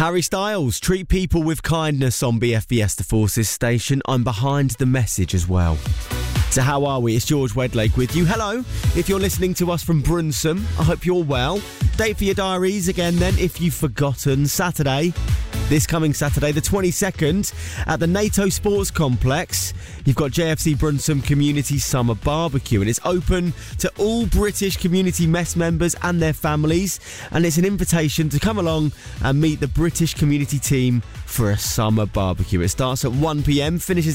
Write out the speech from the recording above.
Harry Styles, treat people with kindness on BFBS The Forces station. I'm behind the message as well. So how are we? It's George Wedlake with you. Hello, if you're listening to us from Brunsum, I hope you're well. Date for your diaries again then, if you've forgotten. This coming Saturday, the 22nd, at the NATO Sports Complex. You've got JFC Brunsum Community Summer Barbecue, and it's open to all British Community Mess members and their families, and it's an invitation to come along and meet the British community team for a summer barbecue. It starts at 1 p.m, finishes